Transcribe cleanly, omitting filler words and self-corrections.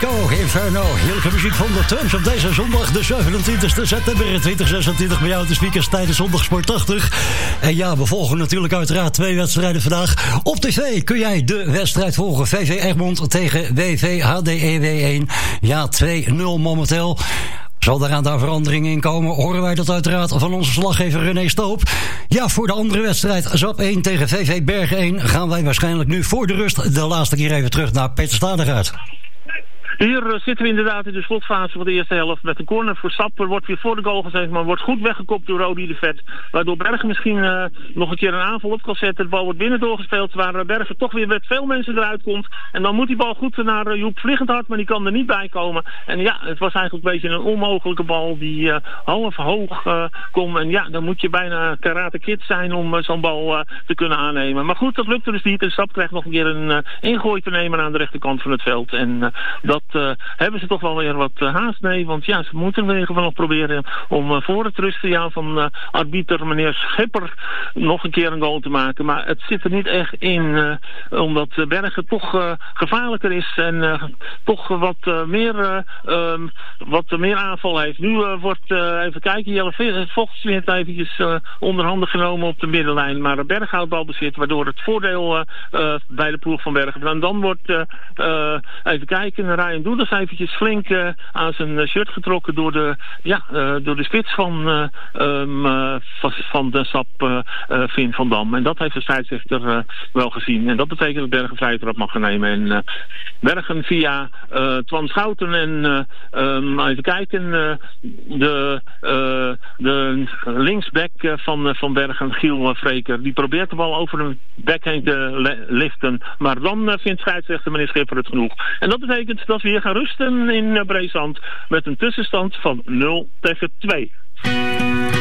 Disco Inferno. Heerlijke muziek van de Turns op deze zondag, de 27 september 2026 bij jou op de speakers tijdens Zondagsport 80. En ja, we volgen natuurlijk uiteraard 2 wedstrijden vandaag. Op tv kun jij de wedstrijd volgen. VV Egmond tegen WV HDEW 1. Ja, 2-0 momenteel. Zal daaraan daar verandering in komen, horen wij dat uiteraard van onze slaggever René Stoop. Ja, voor de andere wedstrijd, ZAP 1 tegen VV Bergen 1, gaan wij waarschijnlijk nu voor de rust de laatste keer even terug naar Peter Stadegaard. Hier zitten we inderdaad in de slotfase van de eerste helft. Met een corner voor Sap. Er wordt weer voor de goal gezet, maar wordt goed weggekopt door Rodi de Vet. Waardoor Bergen misschien nog een keer een aanval op kan zetten. De bal wordt binnen doorgespeeld, waar Bergen toch weer met veel mensen eruit komt. En dan moet die bal goed naar Joep Vliegendhart, maar die kan er niet bij komen. En ja, het was eigenlijk een beetje een onmogelijke bal die half hoog komt. En ja, dan moet je bijna Karate Kid zijn om zo'n bal te kunnen aannemen. Maar goed, dat lukte dus niet. En Sap krijgt nog een keer een ingooi te nemen aan de rechterkant van het veld. En dat hebben ze toch wel weer wat haast mee. Want ja, ze moeten in ieder geval nog proberen om voor het rustsignaal van arbiter meneer Schipper nog een keer een goal te maken. Maar het zit er niet echt in. Omdat Bergen toch gevaarlijker is. En toch wat meer aanval heeft. Nu wordt, even kijken, Jelle Vochts weer eventjes onderhanden genomen op de middenlijn. Maar Bergen houdt balbezit, waardoor het voordeel bij de ploeg van Bergen. En dan wordt, even kijken, Ryan Doeders eventjes flink aan zijn shirt getrokken door de spits van de SAP, Finn van Dam. En dat heeft de scheidsrechter wel gezien. En dat betekent dat Bergen vrije trap mag gaan nemen. En Bergen via Twan Schouten en even kijken, de linksback van Bergen, Giel Vreker, die probeert de bal over een back heen te liften. Maar dan vindt scheidsrechter meneer Schipper het genoeg. En dat betekent dat we hier gaan rusten in Breesand met een tussenstand van 0-2.